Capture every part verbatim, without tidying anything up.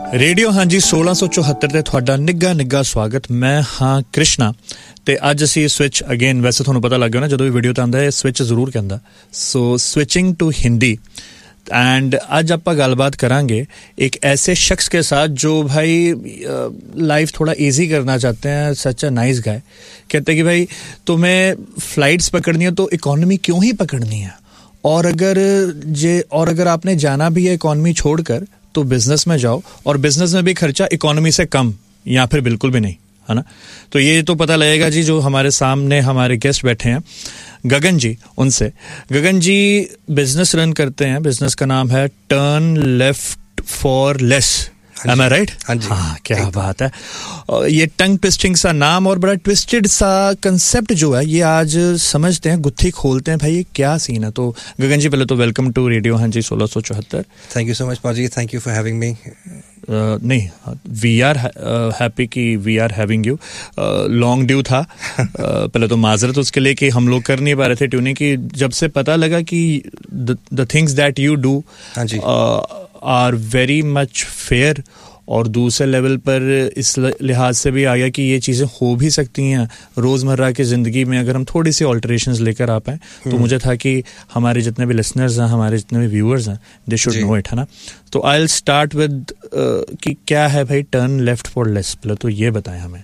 Radio हाँ जी सोलह सौ चौहत्तर ਤੇ ਤੁਹਾਡਾ ਨਿੱਘਾ ਨਿੱਘਾ ਸਵਾਗਤ। ਮੈਂ ਹਾਂ ਕ੍ਰਿਸ਼ਨਾ ਤੇ ਅੱਜ ਅਸੀਂ ਸਵਿਚ ਅਗੇਨ, ਵੈਸੇ ਤੁਹਾਨੂੰ ਪਤਾ ਲੱਗ ਗਿਆ ਨਾ ਜਦੋਂ ਵੀ ਵੀਡੀਓ ਤੇ ਆਉਂਦਾ ਹੈ ਸਵਿਚ ਜ਼ਰੂਰ ਕਹਿੰਦਾ, ਸੋ ਸਵਿਚਿੰਗ ਟੂ ਹਿੰਦੀ। एंड आज आप गलबात करांगे एक ऐसे शख्स के साथ जो भाई लाइफ थोड़ा इजी करना चाहते हैं। सच अ नाइस गाय। कहते हैं कि भाई तुम्हें फ्लाइट्स पकड़नी है तो इकोनॉमी क्यों ही पकड़नी है, और अगर जे और अगर आपने जाना भी है इकोनॉमी छोड़कर तो बिजनेस में जाओ, और बिजनेस में भी खर्चा इकोनॉमी से कम या फिर बिल्कुल भी नहीं, है ना। तो ये तो पता लगेगा जी। जो हमारे सामने हमारे गेस्ट बैठे हैं गगन जी, उनसे। गगन जी बिजनेस रन करते हैं, बिजनेस का नाम है turn left for less. Am I right? हाँ जी। हाँ, क्या बात है। ये टंग ट्विस्टिंग सा नाम और बड़ा ट्विस्टेड सा कंसेप्ट जो है, ये आज समझते हैं, गुत्थी खोलते हैं भाई ये क्या सीन है। तो गगन जी पहले तो वेलकम टू रेडियो हाँ जी सोलह सौ चौहत्तर। थैंक यू सो मच पाजी, thank you for having me. नहीं, वी आर हैप्पी कि we are having you. Long due था। uh, पहले तो माजरत उसके लिए कि हम लोग कर नहीं पा रहे थे ट्यूनिंग की। जब से पता लगा कि the things that you do are very much fair, और दूसरे लेवल पर इस लिहाज से भी आ गया कि ये चीज़ें हो भी सकती हैं रोज़मर्रा की ज़िंदगी में अगर हम थोड़ी सी ऑल्टरेशंस लेकर आ पाएँ। तो मुझे था कि हमारे जितने भी लिसनर्स हैं, हमारे जितने भी व्यूअर्स हैं, दे शुड नो इट, है ना। तो आई विल स्टार्ट विद कि क्या है भाई टर्न लेफ्ट फॉर लेस। पहले तो ये बताएं हमें।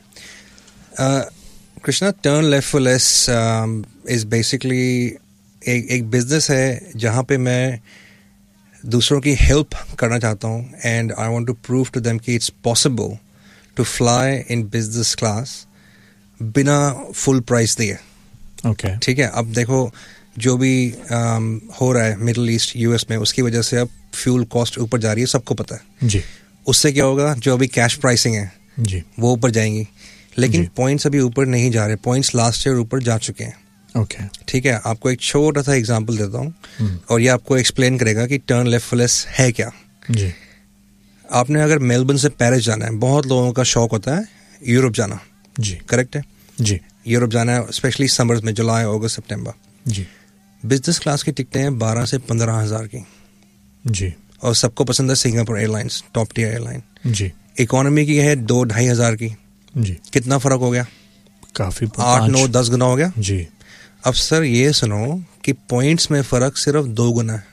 Krishna, turn left for less is basically एक एक बिजनेस है जहाँ पे मैं दूसरों की हेल्प करना चाहता हूँ, and I want to prove to them कि it's possible to fly in business class बिना फुल प्राइस दिए। ओके, ठीक है। अब देखो जो भी um, हो रहा है मिडिल ईस्ट, यूएस में, उसकी वजह से अब फ्यूल कॉस्ट ऊपर जा रही है, सबको पता है जी। उससे क्या होगा, जो अभी कैश प्राइसिंग है जी वो ऊपर जाएंगी, लेकिन पॉइंट्स अभी ऊपर नहीं जा रहे। पॉइंट्स लास्ट ईयर ऊपर जा चुके हैं। Okay okay. ठीक है। आपको एक छोटा सा एग्जांपल देता हूँ और ये आपको एक्सप्लेन करेगा कि टर्न लेफ्ट फॉर लेस है क्या जी। आपने अगर मेलबर्न से पेरिस जाना है, बहुत लोगों का शौक होता है यूरोप जाना जी। करेक्ट है जी। यूरोप जाना है, स्पेशली समर्स में, जुलाई अगस्त सितंबर जी। बिजनेस क्लास की टिकटें हैं बारह से पंद्रह हजार की जी, और सबको पसंद है Singapore airlines, top tier airline जी। इकोनॉमी की है दो ढाई हजार की जी। कितना फर्क हो गया? काफी, आठ नौ दस गुना हो गया जी। अब सर ये सुनो कि पॉइंट्स में फर्क सिर्फ दो गुना है।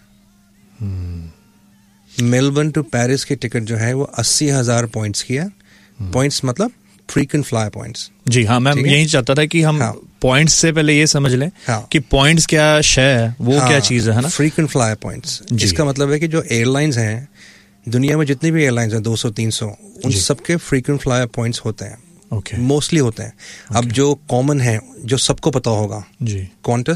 मेलबर्न टू पेरिस की टिकट जो है वो अस्सी हजार पॉइंट्स की है। पॉइंट्स मतलब फ्रीक्वेंट फ्लाई पॉइंट्स जी। हाँ, मैं यही चाहता था कि हम हाँ, पॉइंट्स से पहले ये समझ लें हाँ, कि पॉइंट्स क्या शय है, वो हाँ, क्या चीज है ना। फ्रीक्वेंट फ्लाई पॉइंट्स, इसका मतलब है कि जो एयरलाइंस हैं दुनिया में, जितनी भी एयरलाइंस हैं दो सौ तीन सौ, उन सबके फ्रीक्वेंट फ्लाई पॉइंट्स होते हैं। Okay. मोस्टली होते हैं। okay. अब जो कॉमन है, जो सबको पता होगा जी, क्वांटस,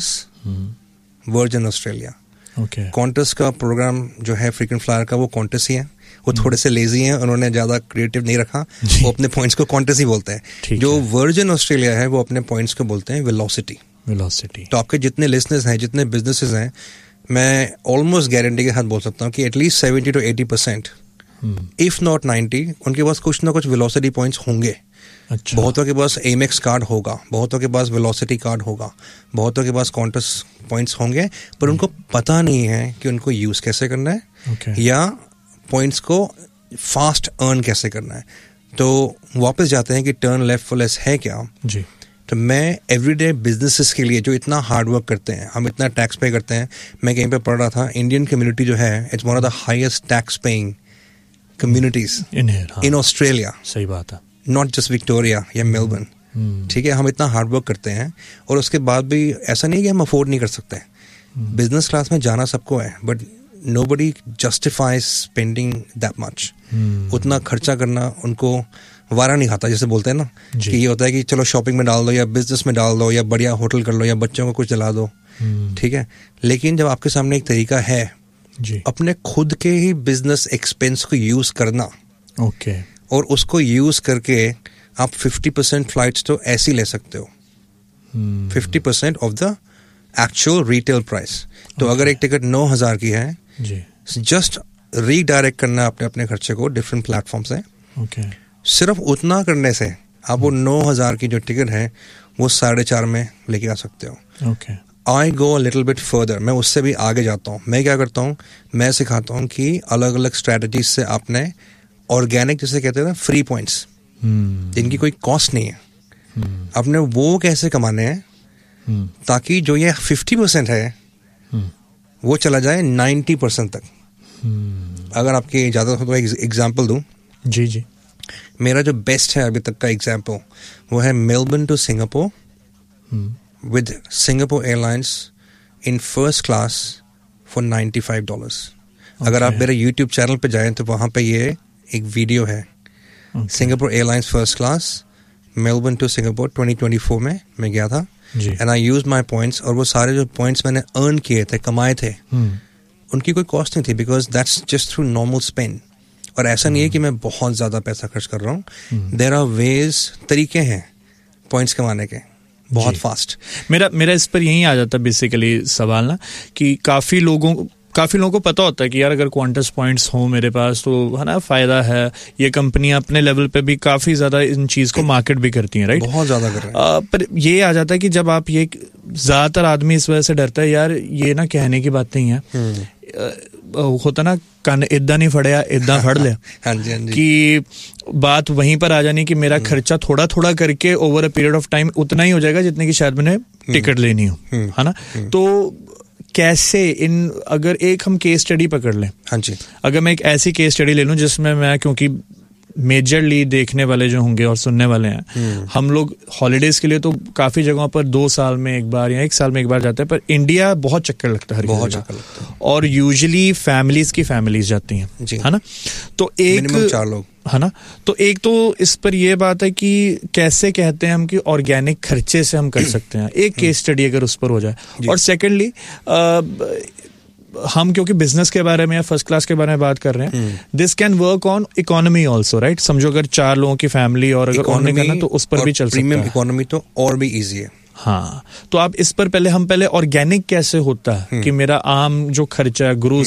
वर्जिन ऑस्ट्रेलिया। क्वांटस का प्रोग्राम जो है फ्रीक्वेंट फ्लायर का, वो क्वांटस ही है। वो थोड़े से लेजी हैं, उन्होंने ज्यादा क्रिएटिव नहीं रखा, वो अपने पॉइंट्स को क्वांटस ही बोलते हैं। जो वर्जिन ऑस्ट्रेलिया है वो अपने पॉइंट्स को बोलते हैं वेलोसिटी। वेलोसिटी। तो आपके जितने लिसनर्स हैं, जितने बिजनेसेस हैं, मैं ऑलमोस्ट गारंटी के साथ बोल सकता हूँ कि at least seventy two eighty percent if not ninety उनके पास कुछ ना कुछ वेलोसिटी पॉइंट्स होंगे। अच्छा। बहुतों के पास एमेक्स कार्ड होगा, बहुतों के पास वेलोसिटी कार्ड होगा, बहुतों के पास क्वांटस पॉइंट्स होंगे, पर उनको पता नहीं है कि उनको यूज कैसे करना है okay. या पॉइंट्स को फास्ट अर्न कैसे करना है। तो वापस जाते हैं कि टर्न लेफ्ट फॉर लेस है क्या जी। तो मैं एवरीडे बिजनेसेस के लिए जो इतना हार्ड वर्क करते हैं, हम इतना टैक्स पे करते हैं, मैं कहीं पे पढ़ रहा था, इंडियन कम्युनिटी जो है it's one of the highest tax paying communities in Australia. सही बात है। नॉट जस्ट विक्टोरिया या मेलबर्न। ठीक है। हम इतना हार्ड वर्क करते हैं और उसके बाद भी ऐसा नहीं कि हम अफोर्ड नहीं कर सकते। बिजनेस क्लास में जाना सबको है, but nobody justifies spending that much. उतना खर्चा करना उनको वारा नहीं खाता, जैसे बोलते हैं ना कि ये होता है कि चलो शॉपिंग में डाल दो या बिजनेस में डाल दो या बढ़िया होटल कर लो या बच्चों को कुछ दिला दो। ठीक है। लेकिन जब आपके सामने एक तरीका है जी, अपने खुद के ही बिजनेस एक्सपेंस को यूज करना, ओके okay. और उसको यूज करके आप फिफ्टी परसेंट फ्लाइट्स तो ऐसे ही ले सकते हो, fifty percent of the actual retail price. तो okay. अगर एक टिकट नौ हजार की है जी, जस्ट रीडायरेक्ट करना अपने अपने खर्चे को डिफरेंट प्लेटफॉर्म से। okay. सिर्फ उतना करने से आप वो नौ हजार की जो टिकट है वो साढ़े चार में लेके आ सकते हो। okay. I go a little bit further, मैं उससे भी आगे जाता हूँ। मैं क्या करता हूँ, मैं सिखाता हूँ कि अलग अलग स्ट्रैटेजीज से आपने ऑर्गेनिक जिसे कहते हैं ना फ्री पॉइंट्स, जिनकी कोई कॉस्ट नहीं है, अपने वो कैसे कमाने हैं ताकि जो ये फिफ्टी परसेंट है वो चला जाए नाइन्टी परसेंट तक। अगर आपकी इजाज़त हो तो एक एग्जाम्पल दूं। जी जी। मेरा जो बेस्ट है अभी तक का एग्जाम्पल वो है Melbourne to Singapore with Singapore airlines in first class for ninety five dollars. अगर आप मेरे यूट्यूब चैनल पे जाएं तो वहाँ पे ये एक वीडियो है, Singapore airlines first class Melbourne to Singapore twenty twenty four में मैं गया था, and I use my points, और वो सारे जो पॉइंट्स मैंने अर्न किए थे, कमाए थे, hmm. उनकी कोई कॉस्ट नहीं थी, because that's just through normal spend. और ऐसा hmm. नहीं है कि मैं बहुत ज़्यादा पैसा खर्च कर रहा हूँ, देयर आर वेज, तरीके हैं पॉइंट्स कमाने के बहुत फास्ट। मेरा मेरा इस पर यही आ जाता बेसिकली सवाल ना, कि काफ़ी लोगों काफ़ी लोगों को पता होता है कि यार अगर क्वांटस पॉइंट्स हो मेरे पास तो है ना फ़ायदा है। ये कंपनियां अपने लेवल पे भी काफ़ी ज़्यादा इन चीज़ को मार्केट भी करती हैं, राइट? बहुत ज़्यादा कर रहे हैं। पर ये आ जाता है कि जब आप ये, ज़्यादातर आदमी इस वजह से डरता है, यार ये ना कहने की बात नहीं है, होता ना कन इदा नहीं फड़िया इदा फड़ लिया। हाँ जी, हाँ जी। कि बात वहीं पर आ जानी कि मेरा खर्चा थोड़ा थोड़ा करके over a period of time उतना ही हो जाएगा जितने की शायद मैंने टिकट लेनी हो, है ना? तो कैसे इन, अगर एक हम केस स्टडी पकड़ लें, हाँ जी, अगर मैं एक ऐसी केस स्टडी ले लूं जिसमें मैं, क्योंकि मेजरली देखने वाले जो होंगे और सुनने वाले हैं, हम लोग हॉलीडेज के लिए तो काफी जगहों पर दो साल में एक बार या एक साल में एक बार जाते हैं, पर इंडिया बहुत चक्कर लगता है, बहुत चक्कर लगता है, और यूजुअली फैमिलीज की फैमिलीज जाती हैं, है ना? तो एक चार लोग, है ना? तो एक तो इस पर यह बात है कि कैसे कहते हैं हम कि ऑर्गेनिक खर्चे से हम कर सकते हैं, एक केस स्टडी अगर उस पर हो जाए। और सेकेंडली हम क्योंकि बिजनेस के बारे में या फर्स्ट क्लास के बारे में बात कर रहे हैं, this can work on economy also, right? समझो अगर चार लोगों की फैमिली और अगर ऑन करना तो उस पर भी चल सकता है। प्रीमियम इकोनॉमी तो और भी इजी है। हाँ, तो आप इस पर पहले हम पहले ऑर्गेनिक कैसे होता है कि मेरा आम जो खर्चा है, ग्रोस